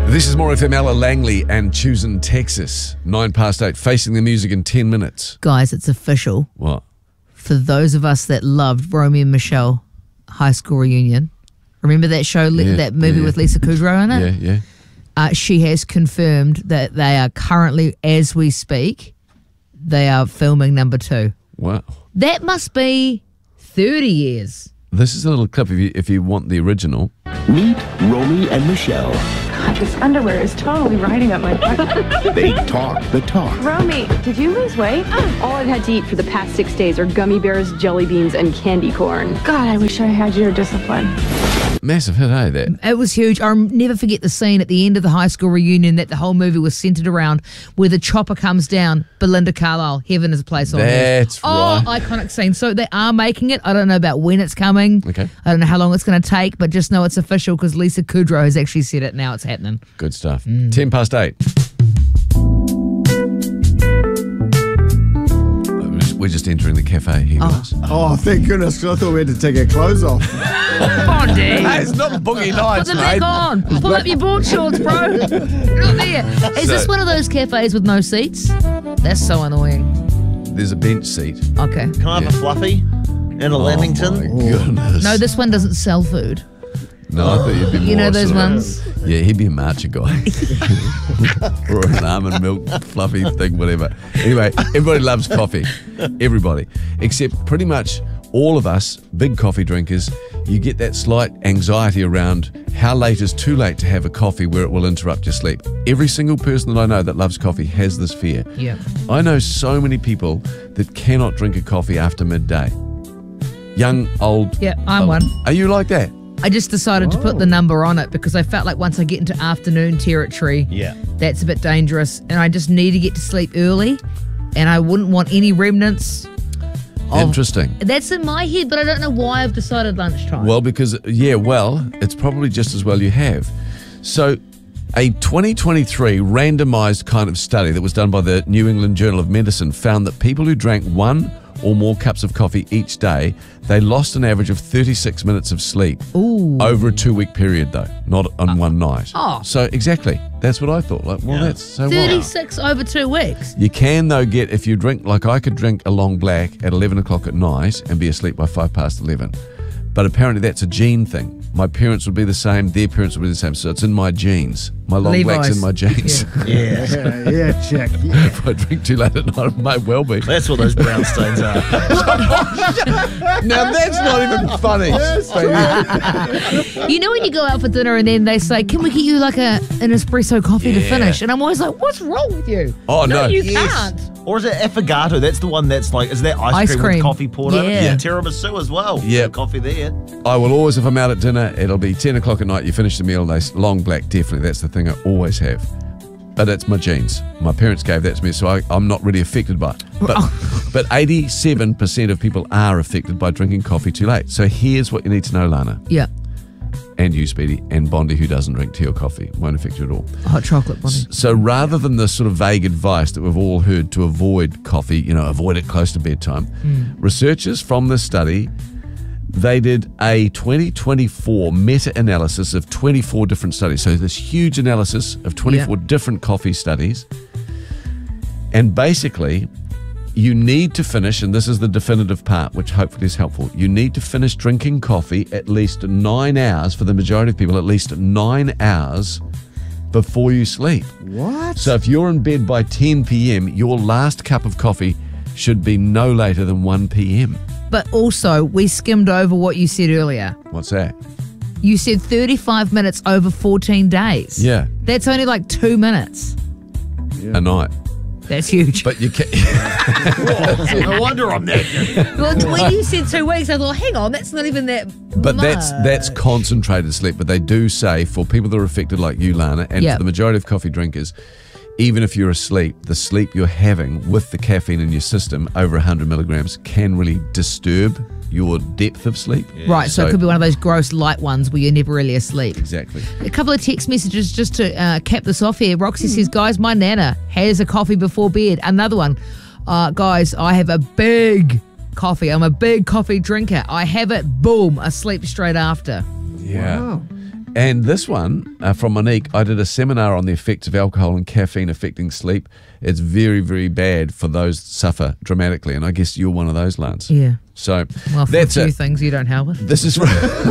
This is more FM. Ella Langley and Choosing Texas. 8:09, facing the music in 10 minutes. Guys, it's official. What? For those of us that loved Romeo and Michelle High School Reunion, remember that show, that movie with Lisa Kudrow in it? Yeah. She has confirmed that they are currently, as we speak, they are filming number 2. Wow. That must be 30 years. This is a little clip if you want the original. Meet Romy and Michelle. God, this underwear is totally riding up my butt. They talk the talk. Romy, did you lose weight? All I've had to eat for the past 6 days are gummy bears, jelly beans, and candy corn. God, I wish I had your discipline. Massive hit, eh, that? It was huge. I'll never forget the scene at the end of the high school reunion that the whole movie was centered around, where the chopper comes down, Belinda Carlisle, Heaven is a Place on Earth. That's right. Oh, iconic scene. So they are making it. I don't know about when it's coming. Okay. I don't know how long it's going to take, but just know it's official because Lisa Kudrow has actually said it. Now it's happening. Good stuff. 8:10. We're just entering the cafe here, guys. Oh, thank goodness, 'cause I thought we had to take our clothes off. Bondi. Hey, it's not boogie nights, Put them mate. back on. Pull up your board shorts, bro. You're not there. Is this one of those cafes with no seats? That's so annoying. There's a bench seat. Okay. Can I have a fluffy and a Lamington? My goodness. No, this one doesn't sell food. No, I thought you'd be more. You know those sort of- ones? Yeah, he'd be a matcha guy. Or an almond milk fluffy thing, whatever. Anyway, everybody loves coffee. Everybody. Except pretty much all of us, big coffee drinkers, you get that slight anxiety around how late is too late to have a coffee where it will interrupt your sleep. Every single person that I know that loves coffee has this fear. Yeah. I know so many people that cannot drink a coffee after midday. Young, old. Yeah, I'm one. Are you like that? I just decided to put the number on it because I felt like once I get into afternoon territory, that's a bit dangerous. And I just need to get to sleep early. And I wouldn't want any remnants. Interesting. That's in my head, but I don't know why I've decided lunchtime. Well, because, it's probably just as well you have. So, a 2023 randomized kind of study that was done by the New England Journal of Medicine found that people who drank 1 or more cups of coffee each day, they lost an average of 36 minutes of sleep. Ooh. Over a 2-week period, though, not on one night. Oh. So, exactly. That's what I thought. Like, well, that's so what? 36 over 2 weeks. You can, though, get, if you drink, like I could drink a long black at 11 o'clock at night and be asleep by 11:05. But apparently that's a gene thing. My parents would be the same, their parents would be the same. So it's in my genes. My long black's in my genes. Yeah, check. Yeah. If I drink too late at night, it might well be. That's what those brown stains are. Now that's not even funny. You know when you go out for dinner and then they say, can we get you like an espresso coffee to finish? And I'm always like, what's wrong with you? Oh, no. You can't. Or is it affogato? That's the one that's like, is that ice cream with coffee poured over? Yeah. Tiramisu as well. Yeah. Coffee there. I will always, if I'm out at dinner, it'll be 10 o'clock at night, you finish the meal, long black, definitely. That's the thing I always have. But that's my genes. My parents gave that to me, so I'm not really affected by it. But 87% of people are affected by drinking coffee too late. So here's what you need to know, Lana. Yeah. And you, Speedy, and Bondi, who doesn't drink tea or coffee. Won't affect you at all. Hot chocolate, Bonnie. So rather than the sort of vague advice that we've all heard to avoid coffee, avoid it close to bedtime, researchers from this study, they did a 2024 meta-analysis of 24 different studies. So this huge analysis of 24 different coffee studies. And basically, you need to finish, and this is the definitive part, which hopefully is helpful, you need to finish drinking coffee at least 9 hours, for the majority of people, at least 9 hours before you sleep. What? So if you're in bed by 10 p.m., your last cup of coffee should be no later than 1 p.m. But also, we skimmed over what you said earlier. What's that? You said 35 minutes over 14 days. Yeah. That's only like 2 minutes. A night. That's huge. But you can't. No wonder I'm that good. Well, when you said 2 weeks, I thought, hang on, that's not even that But much. that's concentrated sleep. But they do say for people that are affected like you, Lana, and for the majority of coffee drinkers, even if you're asleep, the sleep you're having with the caffeine in your system, over 100 milligrams, can really disturb your depth of sleep. Right, so it could be one of those gross light ones where you're never really asleep. Exactly. A couple of text messages just to cap this off here. Roxy says, guys, my nana has a coffee before bed. Another one. Guys, I have a big coffee. I'm a big coffee drinker. I have it, boom, asleep straight after. Yeah. Wow. And this one from Monique, I did a seminar on the effects of alcohol and caffeine affecting sleep. It's very, very bad for those that suffer dramatically. And I guess you're one of those, Lance. Yeah. So well, for that's a few things you don't help with. This is from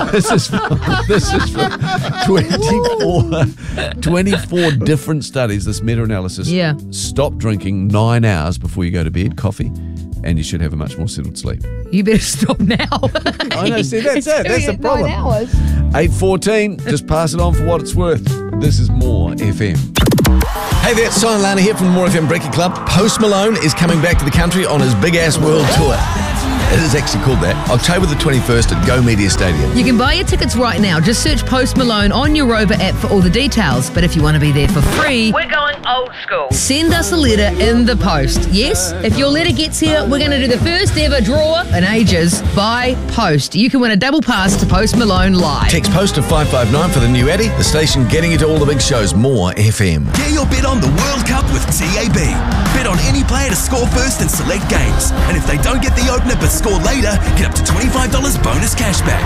24 different studies, this meta-analysis. Yeah. Stop drinking 9 hours before you go to bed, coffee, and you should have a much more settled sleep. You better stop now. I know, see, that's it. That's the problem. 9 hours. 8:14, just pass it on for what it's worth. This is More FM. Hey there, it's Simon Lana here from the More FM Breaking Club. Post Malone is coming back to the country on his big-ass world tour. It is actually called that. October the 21st at Go Media Stadium. You can buy your tickets right now. Just search Post Malone on your Rover app for all the details. But if you want to be there for free, we're going old school. Send us a letter in the post. Yes, if your letter gets here, we're going to do the first ever draw in ages by post. You can win a double pass to Post Malone live. Text post to 559 for the new Addy, the station getting you to all the big shows. More FM. Get your bet on the World Cup with TAB. Bet on any player to score first in select games. And if they don't get the opener but score later, get up to $25 bonus cashback.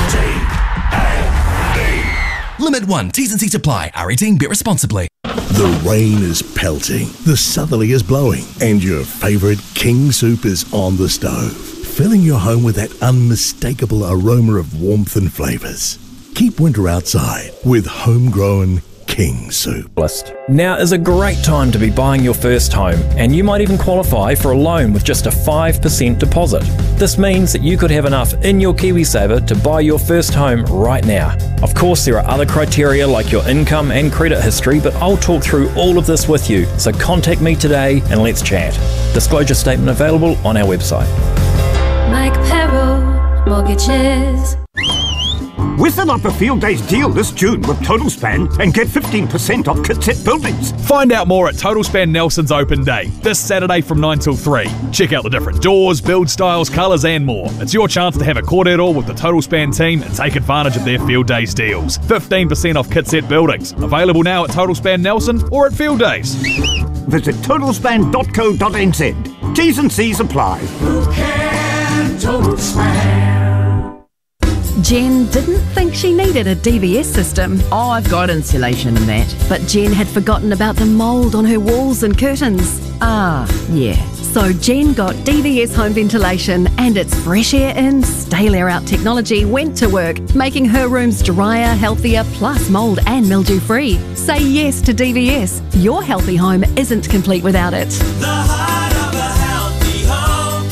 TAB. Limit 1. T's and C's apply. R18. Bet responsibly. The rain is pelting, the southerly is blowing, and your favourite King soup is on the stove, filling your home with that unmistakable aroma of warmth and flavours. Keep winter outside with homegrown King soup. Now is a great time to be buying your first home, and you might even qualify for a loan with just a 5% deposit. This means that you could have enough in your KiwiSaver to buy your first home right now. Of course, there are other criteria like your income and credit history, but I'll talk through all of this with you, so contact me today and let's chat. Disclosure statement available on our website. Mike Perro, Mortgages. Whistle up a field days deal this June with Total Span and get 15% off Kitset Buildings. Find out more at Total Span Nelson's Open Day, this Saturday from 9 till 3. Check out the different doors, build styles, colours and more. It's your chance to have a kōrero with the Total Span team and take advantage of their field days deals. 15% off Kitset Buildings. Available now at Total Span Nelson or at Field Days. Visit totalspan.co.nz. T's and C's apply. Who can Total Span? Jen didn't think she needed a DVS system. Oh, I've got insulation and that. But Jen had forgotten about the mould on her walls and curtains. Ah, yeah. So Jen got DVS home ventilation, and its fresh air in, stale air out technology went to work, making her rooms drier, healthier, plus mould and mildew free. Say yes to DVS. Your healthy home isn't complete without it. The heart of a healthy home,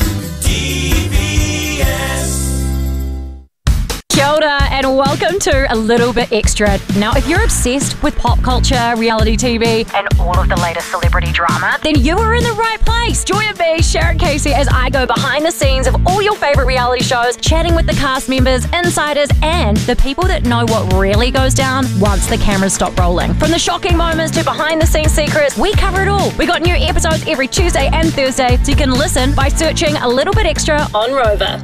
DVS. Kia ora and welcome to A Little Bit Extra. Now, if you're obsessed with pop culture, reality TV, and all of the latest celebrity drama, then you are in the right place. Join me, Sharon Casey, as I go behind the scenes of all your favourite reality shows, chatting with the cast members, insiders, and the people that know what really goes down once the cameras stop rolling. From the shocking moments to behind-the-scenes secrets, we cover it all. We got new episodes every Tuesday and Thursday, so you can listen by searching A Little Bit Extra on Rover.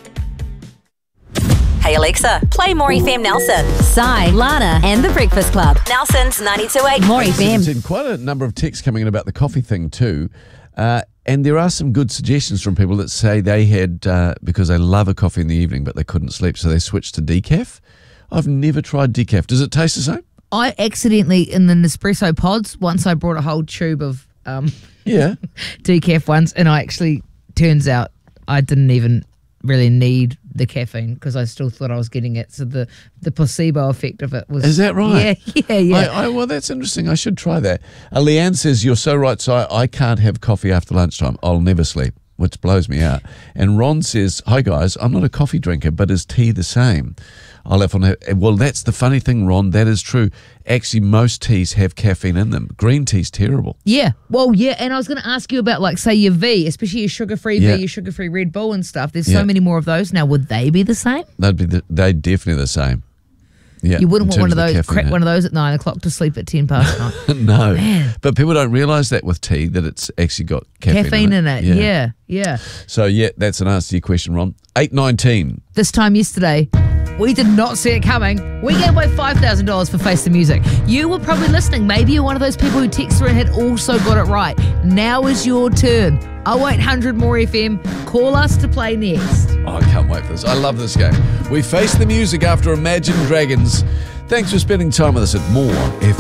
Hey Alexa, play More FM Nelson. Sai, Lana, and The Breakfast Club. Nelson's 92.8 More FM. There's quite a number of texts coming in about the coffee thing too. And there are some good suggestions from people that say they had, because they love a coffee in the evening, but they couldn't sleep, so they switched to decaf. I've never tried decaf. Does it taste the same? I accidentally, in the Nespresso pods, once I brought a whole tube of decaf ones, and I actually, turns out I didn't even really need the caffeine because I still thought I was getting it. So the placebo effect of it was... Is that right? Yeah. Well, that's interesting. I should try that. Leanne says, you're so right, so I can't have coffee after lunchtime. I'll never sleep, which blows me out. And Ron says, hi guys, I'm not a coffee drinker, but is tea the same? Well, that's the funny thing, Ron. That is true. Actually, most teas have caffeine in them. Green tea's terrible. Yeah. Well, yeah. And I was going to ask you about, like, say, your V, especially your sugar-free V, your sugar-free Red Bull and stuff. There's so many more of those now. Would they be the same? They'd definitely the same. Yeah. You wouldn't want one of those, crack one of those at 9 o'clock to sleep at 10 past 9. No. Man. But people don't realise that with tea, that it's actually got caffeine in it. Yeah. So, that's an answer to your question, Ron. 8:19. This time yesterday, we did not see it coming. We gave away $5,000 for Face the Music. You were probably listening. Maybe you're one of those people who texted and had also got it right. Now is your turn. 0800 More FM. Call us to play next. Oh, I can't wait for this. I love this game. We face the music after Imagine Dragons. Thanks for spending time with us at More